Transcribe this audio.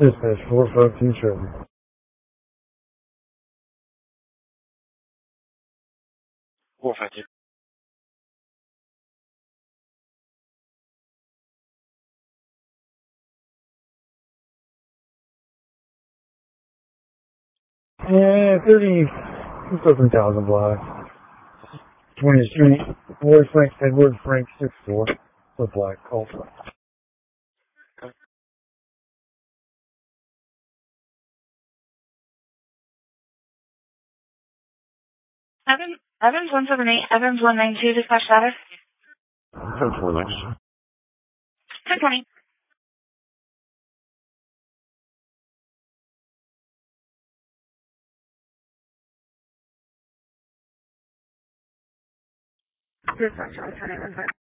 Dispatch 452 Chevy. 452. Yeah, 30,000 block. 20th Street, Lloyd Frank, Edward Frank, 6'4", with black, also. Evans 178, Evans 192, dispatch status. 1020. 1020. Dispatch, I'll turn it in.